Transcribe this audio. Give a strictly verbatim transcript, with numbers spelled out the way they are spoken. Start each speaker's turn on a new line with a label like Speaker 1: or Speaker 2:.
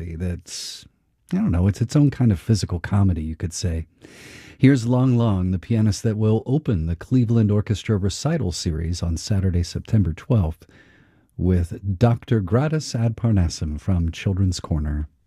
Speaker 1: story that's, I don't know, it's its own kind of physical comedy, you could say. Here's Long Long, the pianist that will open the Cleveland Orchestra recital series on Saturday, September twelfth, with Doctor Gradus ad Parnassum from Children's Corner.